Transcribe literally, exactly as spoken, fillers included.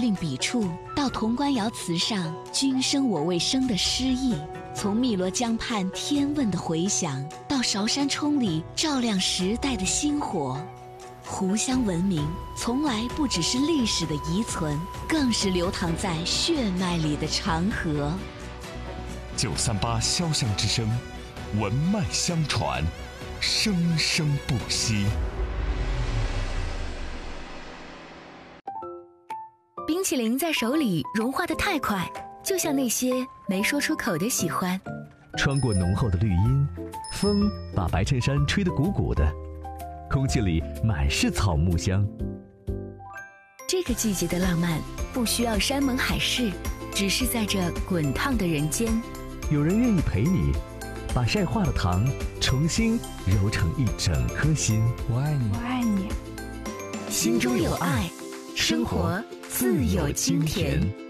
韵笔触，到潼关窑瓷上君生我未生的诗意，从汨罗江畔天问的回响，到韶山冲里照亮时代的星火。湖湘文明从来不只是历史的遗存，更是流淌在血脉里的长河。 九三八潇湘之声，文脉相传，生生不息。 冰淇淋在手里融化得太快，就像那些没说出口的喜欢。 穿过浓厚的绿荫，风把白衬衫吹得鼓鼓的，空气里满是草木香。 这个季节的浪漫不需要山盟海誓，只是在这滚烫的人间， 有人愿意陪你，把晒化的糖重新揉成一整颗心。 我爱你， 我爱你， 心中有爱，生活自有清甜。